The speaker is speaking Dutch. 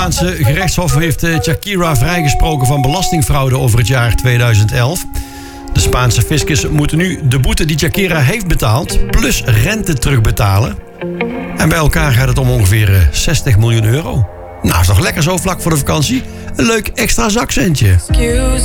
Spaanse gerechtshof heeft Shakira vrijgesproken van belastingfraude over het jaar 2011. De Spaanse fiscus moet nu de boete die Shakira heeft betaald plus rente terugbetalen. En bij elkaar gaat het om ongeveer 60 miljoen euro. Nou, is toch lekker zo vlak voor de vakantie? Een leuk extra zakcentje.